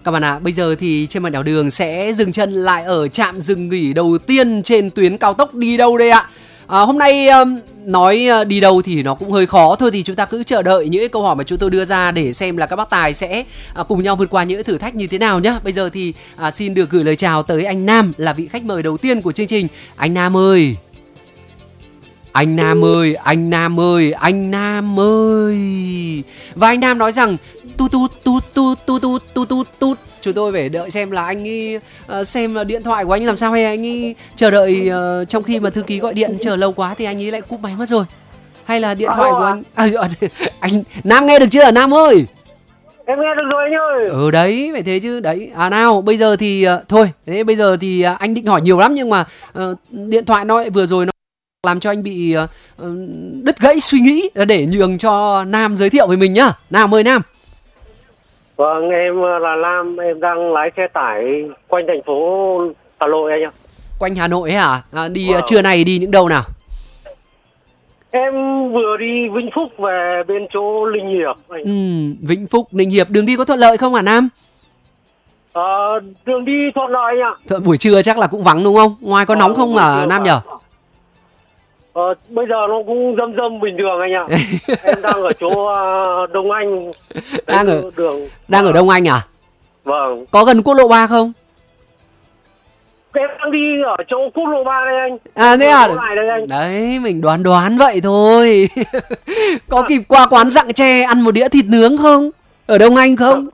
Các bạn ạ, bây giờ thì trên mặt đèo đường sẽ dừng chân lại ở trạm dừng nghỉ đầu tiên trên tuyến cao tốc đi đâu đây ạ? Hôm nay nói đi đâu thì nó cũng hơi khó. Thôi thì chúng ta cứ chờ đợi những câu hỏi mà chúng tôi đưa ra để xem là các bác tài sẽ cùng nhau vượt qua những thử thách như thế nào nhé. Bây giờ thì xin được gửi lời chào tới anh Nam, là vị khách mời đầu tiên của chương trình. Anh Nam ơi! Anh Nam ơi, anh Nam ơi, anh Nam ơi. Và anh Nam nói rằng tút tút tút tút tút tút tút tút tút. Chúng tôi phải đợi xem là anh ấy xem điện thoại của anh làm sao, hay anh ấy chờ đợi trong khi mà thư ký gọi điện chờ lâu quá thì anh ấy lại cúp máy mất rồi. Hay là điện thoại của anh anh Nam nghe được chưa Nam ơi? Em nghe được rồi anh ơi. Đấy, phải thế chứ. Đấy, nào, bây giờ thì thôi, thế bây giờ thì anh định hỏi nhiều lắm nhưng mà điện thoại nó vừa rồi nó làm cho anh bị đứt gãy suy nghĩ, để nhường cho Nam giới thiệu về mình nhá. Nào, mời Nam. Vâng, em là Lam, em đang lái xe tải quanh thành phố Hà Nội anh ạ. Quanh Hà Nội ấy hả? Đi trưa này đi những đâu nào? Em vừa đi Vĩnh Phúc về bên chỗ Ninh Hiệp anh. Vĩnh Phúc, Ninh Hiệp, đường đi có thuận lợi không hả Nam? Đường đi thuận lợi anh ạ. Buổi trưa chắc là cũng vắng đúng không? Ngoài có nóng không hả Nam nhỉ? Bây giờ nó cũng râm bình thường anh ạ. Em đang ở chỗ Đông Anh. Đang ở Đông Anh à? Vâng. Có gần quốc lộ 3 không? Em đang đi ở chỗ quốc lộ 3 đây anh. Thế à? Đây anh. Đấy, mình đoán vậy thôi. Có kịp qua quán Rặng Tre ăn một đĩa thịt nướng không? Ở Đông Anh không?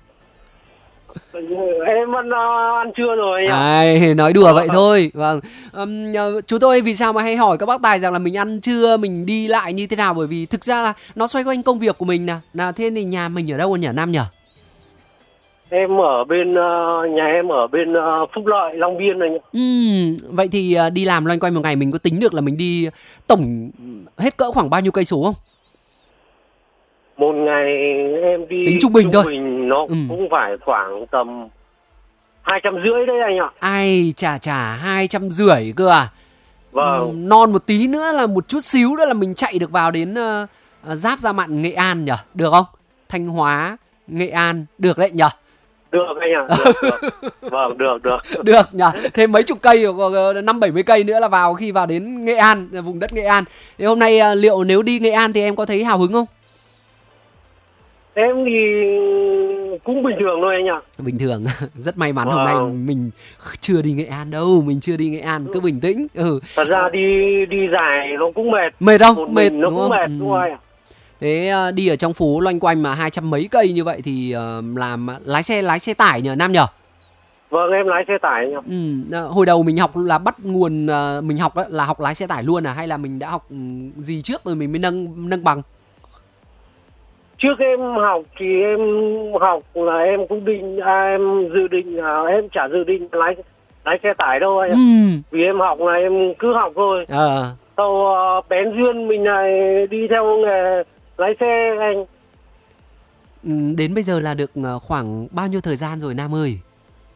Em ăn trưa rồi anh ạ. Nói đùa vậy thôi. Vâng. Chúng tôi vì sao mà hay hỏi các bác tài rằng là mình ăn trưa, mình đi lại như thế nào, bởi vì thực ra là nó xoay quanh công việc của mình nè. Thế thì nhà mình ở đâu nhỉ Nam nhỉ? Em ở bên nhà em ở bên Phúc Lợi, Long Biên anh ạ. Vậy thì đi làm loanh quanh một ngày mình có tính được là mình đi tổng hết cỡ khoảng bao nhiêu cây số không? Một ngày em đi tính trung bình thôi. Nó cũng phải khoảng tầm 250 đấy anh ạ. Ai chà 250 cơ à? Vâng. Non một tí nữa là một chút xíu nữa là mình chạy được vào đến giáp ra mạn Nghệ An nhỉ? Được không? Thanh Hóa, Nghệ An, được đấy nhỉ? Được anh ạ. Được. Vâng, được. Được nhỉ? Thêm mấy chục cây, 50-70 cây nữa là khi vào đến Nghệ An, vùng đất Nghệ An. Thế hôm nay liệu nếu đi Nghệ An thì em có thấy hào hứng không? Em thì cũng bình thường thôi anh ạ. Bình thường. Rất may mắn hôm nay mình chưa đi Nghệ An đâu. Cứ bình tĩnh. Thật ra đi dài nó cũng mệt. Mệt không? Mệt nó cũng không? Mệt đúng không? Thế đi ở trong phố loanh quanh mà 200 mấy cây như vậy thì làm lái xe tải nhờ Nam nhờ? Vâng, em lái xe tải nhỉ. Hồi đầu mình học là bắt nguồn mình học là học lái xe tải luôn hay là mình đã học gì trước rồi mình mới nâng bằng? Trước em học thì em học là em cũng em dự định em chả dự định lái xe tải đâu anh ạ. Vì em học là em cứ học thôi. Sau bén duyên mình lại đi theo nghề lái xe anh. Đến bây giờ là được khoảng bao nhiêu thời gian rồi Nam ơi?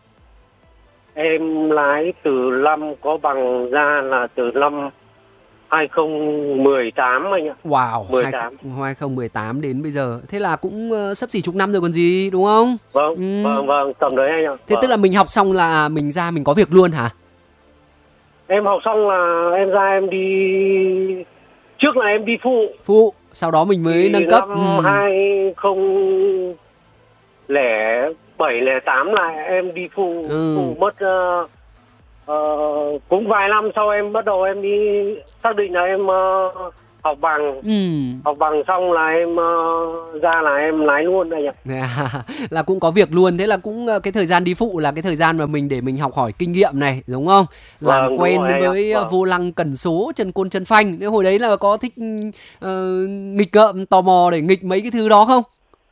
Em lái từ năm có bằng ra là từ năm 2018 anh ạ. Wow, 2018 đến bây giờ. Thế là cũng sắp xỉ chục năm rồi còn gì, đúng không? Vâng, tầm đấy anh ạ. Thế tức là mình học xong là mình ra mình có việc luôn hả? Em học xong là em ra em đi. Trước là em đi phụ. Sau đó mình mới nâng cấp. Năm 2007, 08 là em đi phụ mất cũng vài năm sau em bắt đầu em đi xác định là em học bằng. Học bằng xong là em ra là em lái luôn đây nhỉ. Là cũng có việc luôn. Thế là cũng cái thời gian đi phụ là cái thời gian mà mình để mình học hỏi kinh nghiệm này, đúng không? Làm quen với vô lăng cần số, chân côn chân phanh. Nếu hồi đấy là có thích nghịch ngợm tò mò để nghịch mấy cái thứ đó không?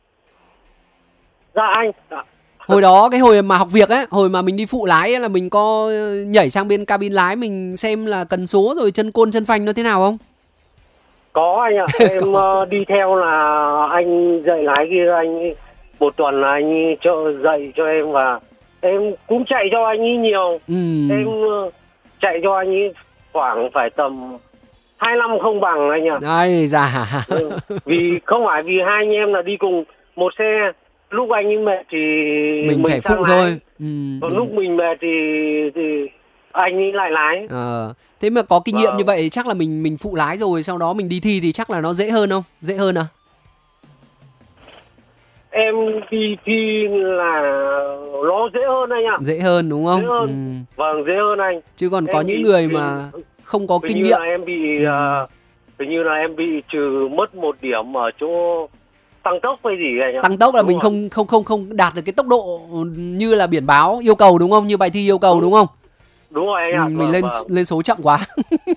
Dạ anh. Hồi đó cái hồi mà học việc ấy, hồi mà mình đi phụ lái ấy, là mình có nhảy sang bên cabin lái mình xem là cần số rồi chân côn chân phanh nó thế nào không? Có anh ạ. Em đi theo là anh dạy lái kia, anh một tuần là anh dạy cho em và em cũng chạy cho anh ấy nhiều. Em chạy cho anh ấy khoảng phải tầm 2 năm không bằng anh ạ. Ai dạ. Vì không phải vì hai anh em là đi cùng một xe lúc anh ấy mệt thì mình phải phụ thôi. Còn lúc mình mệt thì anh ấy lại lái. Thế mà có kinh nghiệm như vậy chắc là mình phụ lái rồi, sau đó mình đi thi thì chắc là nó dễ hơn không? Dễ hơn à? Em đi thi là nó dễ hơn anh ạ. Dễ hơn đúng không? Dễ hơn. Vâng, dễ hơn anh. Chứ còn có những người mà không có kinh nghiệm. Hình như là em bị trừ mất 1 điểm ở chỗ tăng tốc hay gì anh ạ. Tăng tốc là đúng mình không đạt được cái tốc độ như là biển báo yêu cầu đúng không? Như bài thi yêu cầu đúng không? Đúng rồi anh ạ. Mình lên số chậm quá.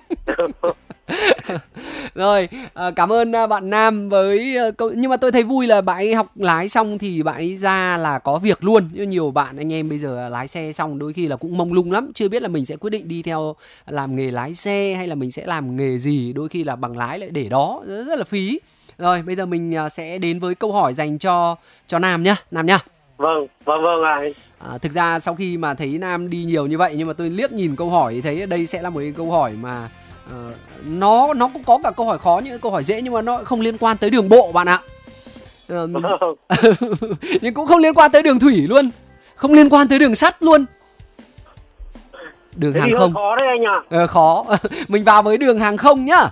Rồi, cảm ơn bạn Nam với nhưng mà tôi thấy vui là bạn ấy học lái xong thì bạn ấy ra là có việc luôn. Nhưng nhiều bạn anh em bây giờ lái xe xong đôi khi là cũng mông lung lắm, chưa biết là mình sẽ quyết định đi theo làm nghề lái xe hay là mình sẽ làm nghề gì, đôi khi là bằng lái lại để đó rất là phí. Rồi, bây giờ mình sẽ đến với câu hỏi dành cho Nam nhá, Nam nhá. Vâng anh. Thực ra sau khi mà thấy Nam đi nhiều như vậy nhưng mà tôi liếc nhìn câu hỏi thấy đây sẽ là một cái câu hỏi mà nó cũng có cả câu hỏi khó, những câu hỏi dễ nhưng mà nó không liên quan tới đường bộ bạn ạ. Nhưng cũng không liên quan tới đường thủy luôn, không liên quan tới đường sắt luôn. Đường hàng không khó đấy anh ạ. Khó. Mình vào với đường hàng không nhá.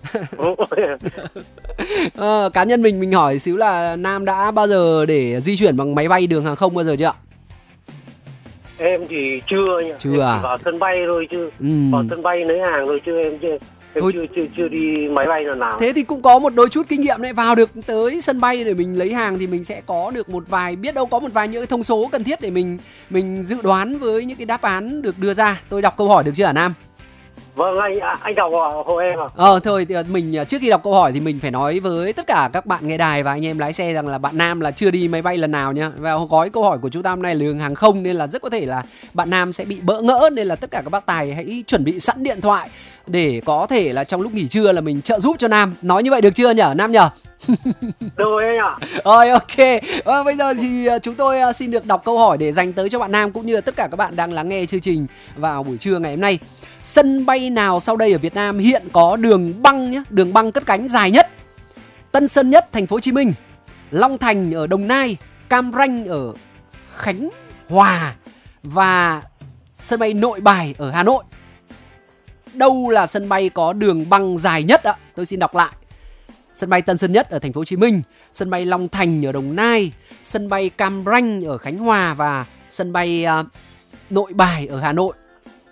Cá nhân mình hỏi xíu là Nam đã bao giờ để di chuyển bằng máy bay đường hàng không bao giờ chưa ạ? Em thì chưa anh ạ. Chưa à? Vào sân bay thôi chứ. Vào sân bay lấy hàng thôi chứ em chưa đi máy bay nào. Thế thì cũng có một đôi chút kinh nghiệm đấy. Vào được tới sân bay để mình lấy hàng thì mình sẽ có được một vài, biết đâu có một vài những cái thông số cần thiết để mình dự đoán với những cái đáp án được đưa ra. Tôi đọc câu hỏi được chưa hả Nam? Vâng anh đọc hộ em ạ. Thôi thì mình trước khi đọc câu hỏi thì mình phải nói với tất cả các bạn nghe đài và anh em lái xe rằng là bạn Nam là chưa đi máy bay lần nào nhá. Và gói câu hỏi của chúng ta hôm nay là đường hàng không nên là rất có thể là bạn Nam sẽ bị bỡ ngỡ, nên là tất cả các bác tài hãy chuẩn bị sẵn điện thoại để có thể là trong lúc nghỉ trưa là mình trợ giúp cho Nam. Nói như vậy được chưa nhở Nam nhở? Rồi anh ạ. Rồi ok. Bây giờ thì chúng tôi xin được đọc câu hỏi để dành tới cho bạn Nam cũng như là tất cả các bạn đang lắng nghe chương trình vào buổi trưa ngày hôm nay. Sân bay nào sau đây ở Việt Nam hiện có đường băng nhé, đường băng cất cánh dài nhất? Tân Sơn Nhất, Thành phố Hồ Chí Minh, Long Thành ở Đồng Nai, Cam Ranh ở Khánh Hòa và sân bay Nội Bài ở Hà Nội. Đâu là sân bay có đường băng dài nhất ạ? Tôi xin đọc lại. Sân bay Tân Sơn Nhất ở Thành phố Hồ Chí Minh, sân bay Long Thành ở Đồng Nai, sân bay Cam Ranh ở Khánh Hòa và sân bay Nội Bài ở Hà Nội.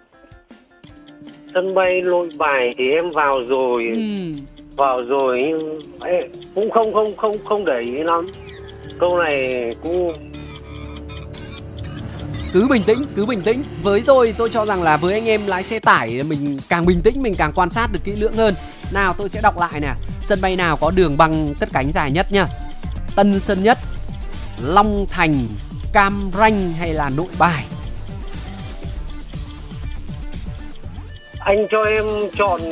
Sân bay Nội Bài thì em vào rồi. Vào rồi cũng không để ý lắm. Câu này cũng cứ bình tĩnh. Với tôi cho rằng là với anh em lái xe tải mình càng bình tĩnh mình càng quan sát được kỹ lưỡng hơn. Nào tôi sẽ đọc lại nè. Sân bay nào có đường băng cất cánh dài nhất nhá? Tân Sơn Nhất, Long Thành, Cam Ranh hay là Nội Bài? Anh cho em chọn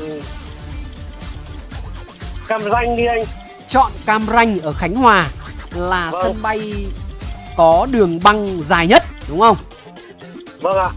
Cam Ranh đi anh. Chọn Cam Ranh ở Khánh Hòa là sân bay có đường băng dài nhất đúng không? Vâng ạ.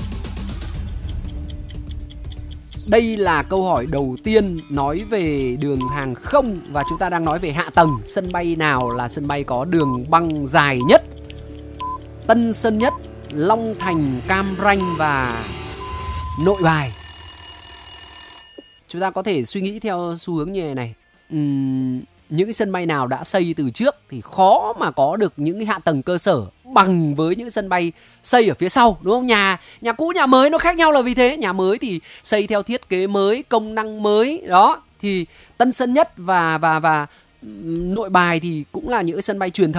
Đây là câu hỏi đầu tiên nói về đường hàng không và chúng ta đang nói về hạ tầng. Sân bay nào là sân bay có đường băng dài nhất? Tân Sơn Nhất, Long Thành, Cam Ranh và Nội Bài. Chúng ta có thể suy nghĩ theo xu hướng như này. Những cái sân bay nào đã xây từ trước thì khó mà có được những cái hạ tầng cơ sở bằng với những sân bay xây ở phía sau, đúng không? Nhà cũ nhà mới nó khác nhau là vì thế. Nhà mới thì xây theo thiết kế mới, công năng mới đó. Thì Tân Sơn Nhất và Nội Bài thì cũng là những cái sân bay truyền thống.